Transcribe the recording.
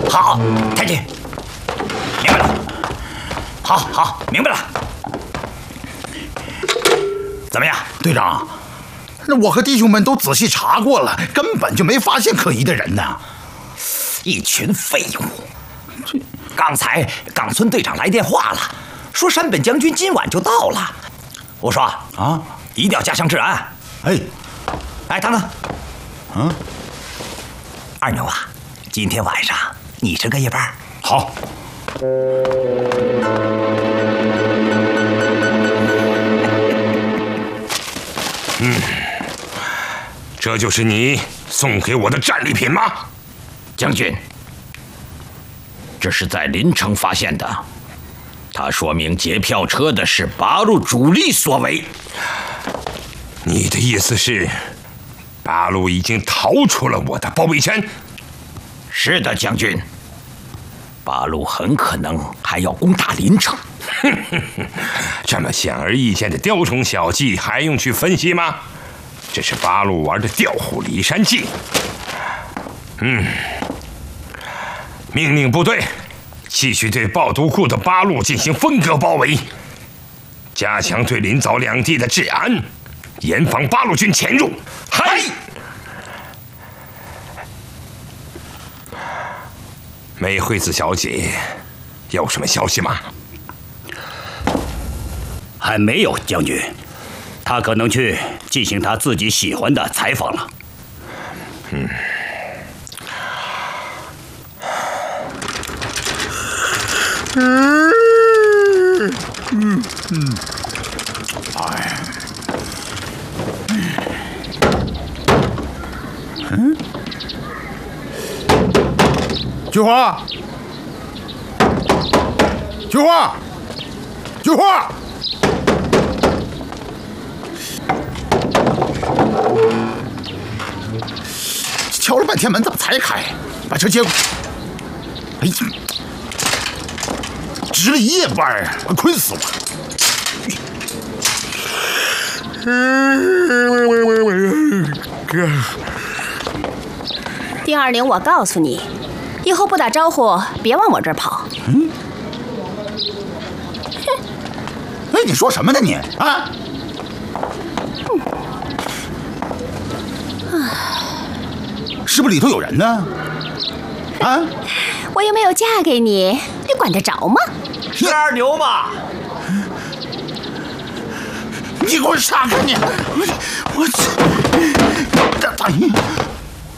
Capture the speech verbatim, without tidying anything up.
好，太君，明白了。好，好，明白了。怎么样， 队长？那我和弟兄们都仔细查过了，根本就没发现可疑的人呢。 一群废物！刚才冈村队长来电话了，说山本将军今晚就到了。我说啊，一定要加强治安。 哎， 哎，等等， 嗯， 二牛啊，今天晚上你值个夜班。 好。 嗯，这就是你送给我的战利品吗？ 将军，这是在临城发现的，它说明劫票车的是八路主力所为。 你的意思是，八路已经逃出了我的包围圈？ 是的，将军。八路很可能还要攻打临城。 这么显而易见的雕虫小技，还用去分析吗？这是八路玩的调虎离山计。嗯，命令部队继续对抱犊库的八路进行分割包围，加强对临枣两地的治安，严防八路军潜入。嗨！美惠子小姐，有什么消息吗？ 还没有，将军。他可能去进行他自己喜欢的采访了。 嗯。 嗯嗯嗯，哎，嗯，菊花，菊花，菊花。敲了半天门，怎么才开？把车接过。哎呀，值了一夜班啊，困死我了！丁二零，我告诉你，以后不打招呼别往我这儿跑。嗯。 哼。哎，你说什么呢你啊？嗯。是不是里头有人呢？啊！ 我又没有嫁给你，你管得着吗？ 是二牛吗？ 你给我闪开你！我我这哎呀！